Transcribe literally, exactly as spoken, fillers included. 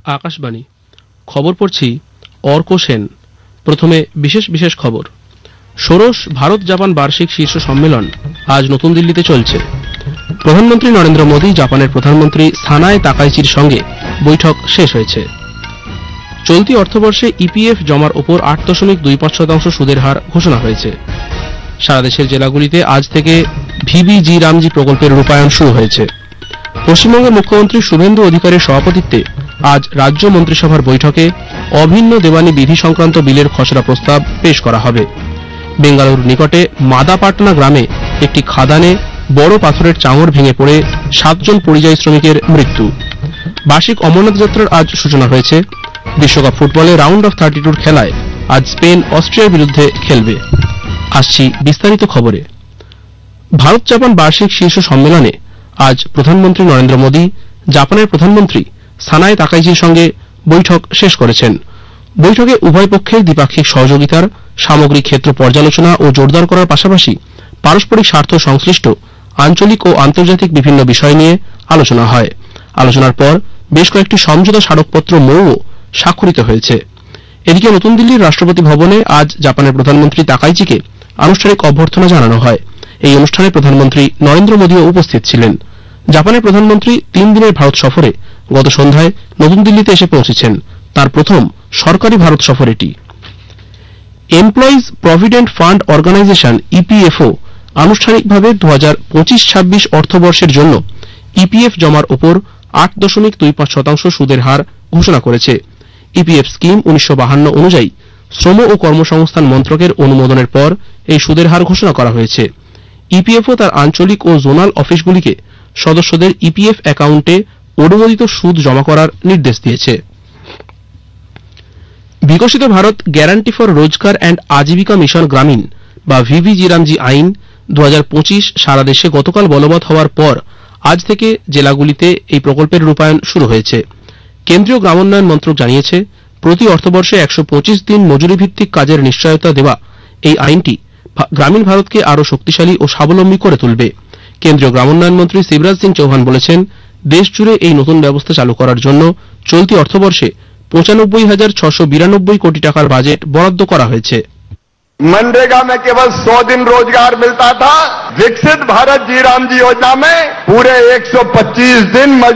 আকাশবাণী খবর পড়ছি অর্ক সেন। প্রথমে বিশেষ বিশেষ খবর। ষোড়শ ভারত জাপান বার্ষিক শীর্ষ সম্মেলন আজ নতুন দিল্লিতে চলছে। প্রধানমন্ত্রী নরেন্দ্র মোদী জাপানের প্রধানমন্ত্রী সানায়ে তাকাইচির সঙ্গে বৈঠক শেষ হয়েছে। চলতি অর্থবর্ষে ইপিএফ জমার ওপর আট দশমিক দুই পাঁচ শতাংশ সুদের হার ঘোষণা হয়েছে। সারা দেশের জেলাগুলিতে আজ থেকে ভিবিজি রামজি প্রকল্পের রূপায়ণ শুরু হয়েছে। পশ্চিমবঙ্গের মুখ্যমন্ত্রী শুভেন্দু অধিকারীর সভাপতিত্বে আজ রাজ্য মন্ত্রিসভার বৈঠকে অভিন্ন দেওয়ানি বিধি সংক্রান্ত বিলের খসড়া প্রস্তাব পেশ করা হবে। বেঙ্গালুরু নিকটে মাদাপাটনা গ্রামে একটি খাদানে বড় পাথরের চাঙড় ভেঙে পড়ে সাতজন পরিযায়ী শ্রমিকের মৃত্যু। বার্ষিক অমরনাথ যাত্রার আজ সূচনা হয়েছে। বিশ্বকাপ ফুটবলে রাউন্ড অফ থার্টি টুর খেলায় আজ স্পেন অস্ট্রিয়ার বিরুদ্ধে খেলবে। আসছি বিস্তারিত খবরে। ভারত জাপান বার্ষিক শীর্ষ সম্মেলনে আজ প্রধানমন্ত্রী নরেন্দ্র মোদী জাপানের প্রধানমন্ত্রী সানায়ে তাকাইচির সঙ্গে বৈঠক শেষ করেছেন। বৈঠকে উভয় পক্ষের দ্বিপাক্ষিক সহযোগিতার সামগ্রিক ক্ষেত্র পর্যালোচনা ও জোরদার করার পাশাপাশি পারস্পরিক স্বার্থ সংশ্লিষ্ট আঞ্চলিক ও আন্তর্জাতিক বিভিন্ন বিষয় নিয়ে আলোচনা হয়। আলোচনার পর বেশ কয়েকটি সমঝোতা স্মারকপত্র মৌও স্বাক্ষরিত হয়েছে। এদিকে নতুন দিল্লির রাষ্ট্রপতি ভবনে আজ জাপানের প্রধানমন্ত্রী তাকাইচিকে আনুষ্ঠানিক অভ্যর্থনা জানানো হয়। এই অনুষ্ঠানে প্রধানমন্ত্রী নরেন্দ্র মোদীও উপস্থিত ছিলেন। জাপানের প্রধানমন্ত্রী তিন দিনের ভারত সফরে গত সন্ধ্যায় নতুন দিল্লিতে এসে পৌঁছেছেন। তার প্রথম সরকারি ভারত সফর এটি। Employees provident fund organisation EPFO আনুষ্ঠানিকভাবে দু হাজার পঁচিশ ছাব্বিশ অর্থবর্ষের জন্য ইপিএফ জমার ওপর আট দশমিক দুই পাঁচ শতাংশ সুদের হার ঘোষণা করেছে। ইপিএফ স্কিম উনিশশো বাহান্ন অনুযায়ী শ্রম ও কর্মসংস্থান মন্ত্রকের অনুমোদনের পর এই সুদের হার ঘোষণা করা হয়েছে। ইপিএফও তার আঞ্চলিক ও জোনাল অফিসগুলিকে সদস্যদের ইপিএফ অ্যাকাউন্টে অনুমোদিত সুদ জমা করার নির্দেশ দিয়েছে। বিকশিত ভারত গ্যারান্টি ফর রোজগার অ্যান্ড আজীবিকা মিশন গ্রামীণ বা ভিবিজি রামজি আইন দু হাজার পঁচিশ সারা দেশে গতকাল বলবৎ হওয়ার পর আজ থেকে জেলাগুলিতে এই প্রকল্পের রূপায়ণ শুরু হয়েছে। কেন্দ্রীয় গ্রামোন্নয়ন মন্ত্রক জানিয়েছে, প্রতি অর্থবর্ষে একশো পঁচিশ দিন মজুরিভিত্তিক কাজের নিশ্চয়তা দেওয়া এই আইনটি গ্রামীণ ভারতকে আরও শক্তিশালী ও স্বাবলম্বী করে তুলবে। কেন্দ্রীয় গ্রামোন্নয়ন মন্ত্রী শিবরাজ সিং চৌহান বলেছেন, দেশ জুড়ে এই নতুন ব্যবস্থা চালু করার জন্য চলতি অর্থবর্ষে পঁচানব্বই হাজার ছশো বিরানব্বই কোটি টাকার বাজেট বরাদ্দ করা হয়েছে। मनरेगा में केवल सौ दिन रोजगार मिलता था। विकसित भारत जी राम जी योजना में पूरे एक सौ पच्चीस दिन